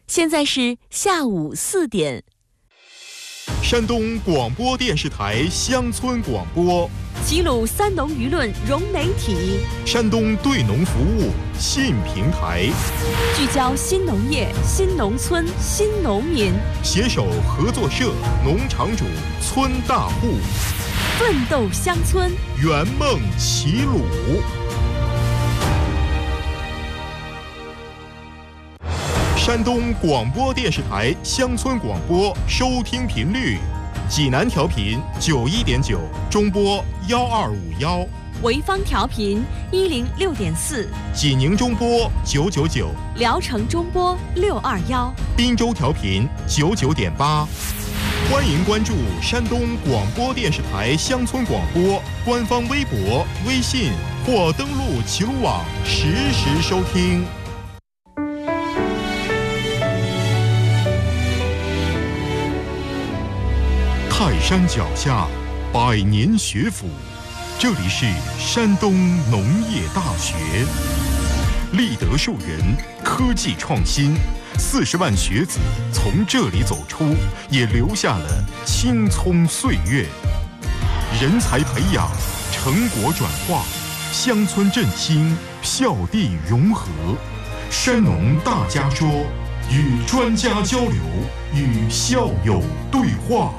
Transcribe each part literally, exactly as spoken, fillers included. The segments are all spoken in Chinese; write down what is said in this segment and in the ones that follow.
现在是下午四点。 山东广播电视台乡村广播， 齐鲁三农舆论融媒体， 山东对农服务新平台， 聚焦新农业、新农村、新农民， 携手合作社、农场主、村大户， 奋斗乡村， 圆梦齐鲁。山东广播电视台乡村广播收听频率：济南调频九一点九，中波幺二五幺； 潍坊调频一零六点四， 济宁中波九九九， 聊城中波六二幺， 滨州调频九九点八。欢迎关注山东广播电视台乡村广播官方微博、微信或登录齐鲁网实时收听。泰山脚下，百年学府，这里是山东农业大学。立德树人，科技创新，四十万学子从这里走出，也留下了青葱岁月。人才培养，成果转化，乡村振兴，校地融合。山农大家说，与专家交流，与校友对话。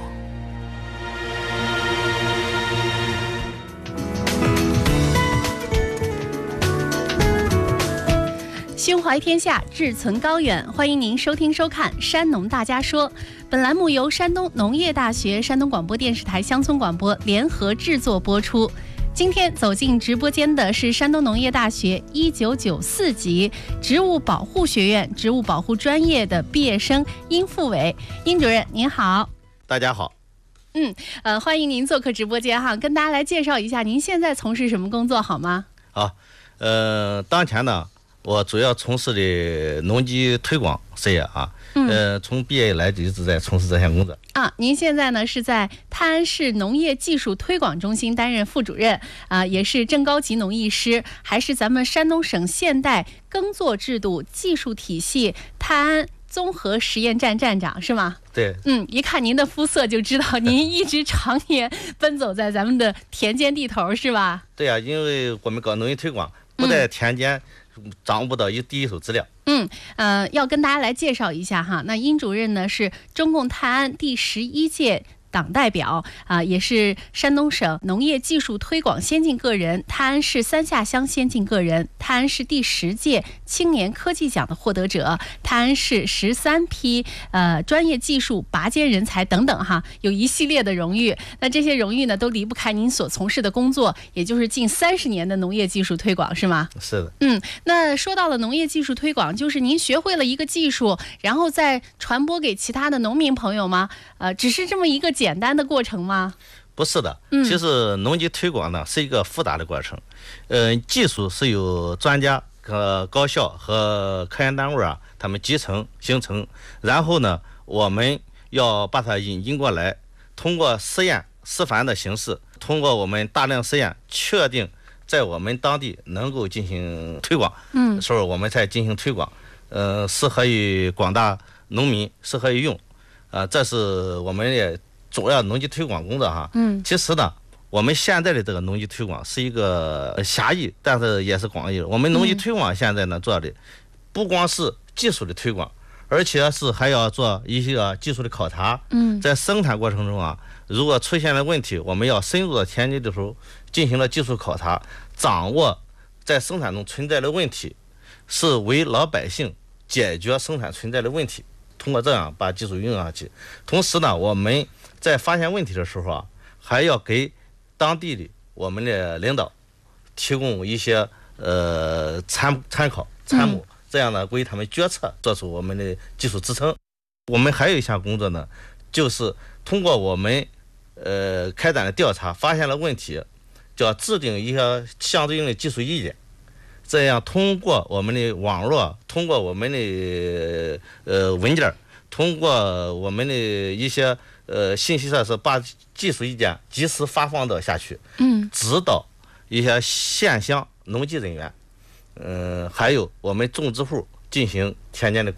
胸怀天下，志存高远。欢迎您收听收看《山农大家说》。本栏目由山东农业大学、山东广播电视台乡村广播联合制作播出。今天走进直播间的是山东农业大学一九九四级植物保护学院植物保护专业的毕业生殷富伟。殷主任您好。 大家好。 嗯，呃，欢迎您做客直播间哈，跟大家来介绍一下您现在从事什么工作好吗？ 好，呃，当前呢，我主要从事的农机推广事业啊，嗯、呃，从毕业以来就一直在从事这项工作。 啊，您现在呢是在泰安市农业技术推广中心担任副主任，啊，也是正高级农艺师，还是咱们山东省现代耕作制度技术体系泰安综合实验站站长是吗？ 对， 嗯，一看您的肤色就知道您一直常年奔走在咱们的田间地头是吧？ 对呀、啊，因为我们搞农业推广，不在田间。嗯，掌握不到一第一手资料。 嗯，呃，要跟大家来介绍一下哈。那殷主任呢是中共泰安第十一届党代表啊、呃，也是山东省农业技术推广先进个人、泰安市三下乡先进个人、泰安市第十届青年科技奖的获得者、泰安市十三批呃专业技术拔尖人才等等哈，有一系列的荣誉。那这些荣誉呢，都离不开您所从事的工作，也就是近三十年的农业技术推广，是吗？ 是的。 嗯，那说到了农业技术推广，就是您学会了一个技术，然后再传播给其他的农民朋友吗？呃，只是这么一个简单的过程吗？ 不是的，其实农机推广呢是一个复杂的过程。呃，技术是由专家和高校和科研单位啊，他们集成形成，然后呢，我们要把它引进过来，通过实验示范的形式，通过我们大量实验，确定在我们当地能够进行推广，嗯，时候我们才进行推广，呃，适合于广大农民，适合于用。啊、呃，这是我们也主要农机推广工作哈。嗯，其实呢，我们现在的这个农机推广是一个狭义，但是也是广义。我们农机推广现在呢做的不光是技术的推广，而且是还要做一些技术的考察。嗯，在生产过程中啊，如果出现了问题，我们要深入到田地的时候进行了技术考察，掌握在生产中存在的问题，是为老百姓解决生产存在的问题。通过这样把技术运用上去，同时呢，我们在发现问题的时候啊，还要给当地的我们的领导提供一些呃参参考参谋，这样呢为他们决策做出我们的技术支撑。我们还有一项工作呢，就是通过我们呃开展的调查，发现了问题，叫制定一些相对应的技术意见。这样通过我们的网络，通过我们的呃文件，通过我们的一些呃信息设施，把技术意见及时发放到下去，嗯，指导一些县乡农技人员，嗯、呃，还有我们种植户进行田间的管理，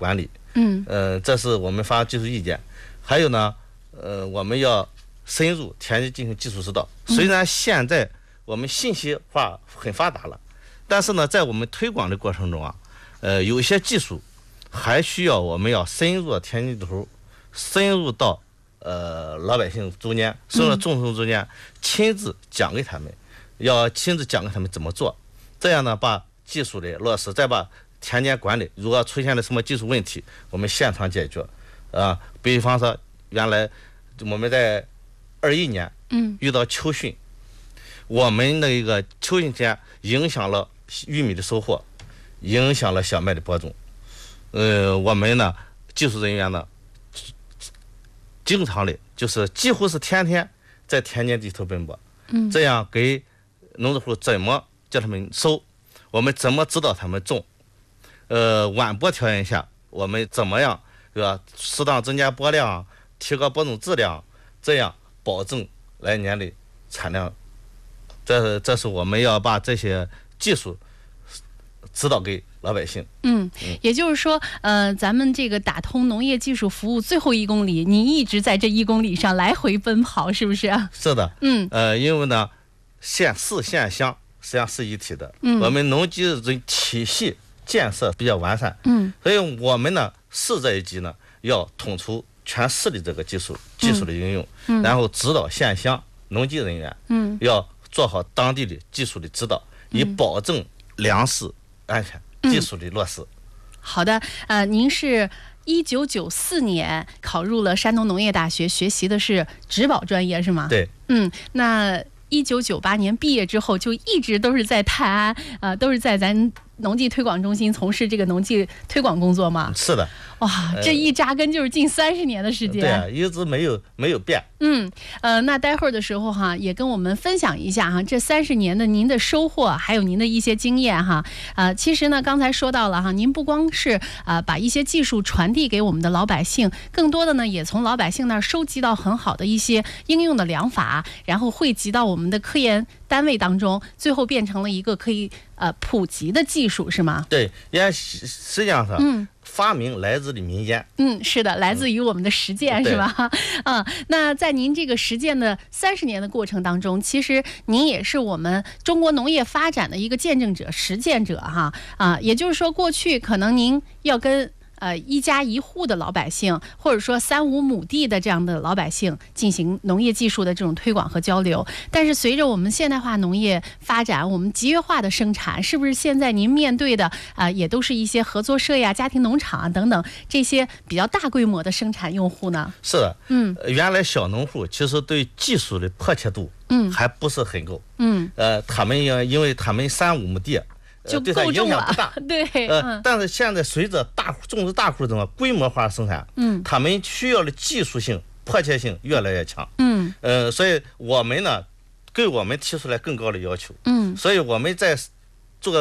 嗯， 呃，这是我们发技术意见。还有呢，呃，我们要深入田间进行技术指导。虽然现在我们信息化很发达了，但是呢，在我们推广的过程中啊，呃，有一些技术还需要我们要深入到田间地头，深入到呃老百姓中间，深入到众生中间，亲自讲给他们，要亲自讲给他们怎么做，这样呢，把技术的落实，再把田间管理如果出现了什么技术问题，我们现场解决。啊，比方说，原来我们在二一年， 嗯， 遇到秋汛，我们那个秋汛天影响了玉米的收获，影响了小麦的播种。呃，我们呢，技术人员呢，经常的，就是几乎是天天在田间地头奔波， 嗯， 这样给农作户怎么叫他们收，我们怎么指导他们种，呃，晚播条件下，我们怎么样？是吧？适当增加播量，提高播种质量，这样保证来年的产量。这这是我们要把这些技术指导给老百姓。 嗯，也就是说，呃，咱们这个打通农业技术服务最后一公里，你一直在这一公里上来回奔跑，是不是啊？ 是的。 嗯。 呃，因为呢，县市县乡实际上是一体的。 嗯。 我们农机的体系建设比较完善。 嗯。 所以我们呢。市这一级呢，要统筹全市的这个技术技术的应用， 嗯、 然后指导县乡农技人员， 嗯， 要做好当地的技术的指导，以保证粮食安全、 嗯、 技术的落实。 好的，呃，您是一九九四年考入了山东农业大学，学习的是植保专业是吗？ 对， 嗯，那一九九八年毕业之后，就一直都是在泰安，呃，都是在咱农技推广中心从事这个农技推广工作吗？ 是的。 哇，这一扎根就是近三十年的时间。 对啊，一直没有没有变。 嗯，呃，那待会儿的时候哈，也跟我们分享一下哈，这三十年的您的收获，还有您的一些经验哈。呃，其实呢，刚才说到了哈，您不光是啊、呃、把一些技术传递给我们的老百姓，更多的呢，也从老百姓那儿收集到很好的一些应用的良法，然后汇集到我们的科研单位当中，最后变成了一个可以呃普及的技术，是吗？ 对，也实际上是，嗯。发明来自于民间， 嗯，是的，来自于我们的实践，嗯、是吧？啊，那在您这个实践的三十年的过程当中，其实您也是我们中国农业发展的一个见证者、实践者，哈啊，也就是说，过去可能您要跟呃一家一户的老百姓，或者说三五亩地的这样的老百姓进行农业技术的这种推广和交流，但是随着我们现代化农业发展，我们集约化的生产，是不是现在您面对的啊、呃、也都是一些合作社呀、家庭农场啊等等这些比较大规模的生产用户呢？ 是的， 嗯， 原来小农户其实对技术的迫切度，嗯，还不是很够， 嗯， 呃，他们因因为他们三五亩地。 就对它影响不大， 对， 呃， 嗯、 但是现在随着大种植大户这种规模化生产，嗯，他们需要的技术性、迫切性越来越强， 嗯， 呃，所以我们呢，给我们提出来更高的要求， 嗯， 所以我们在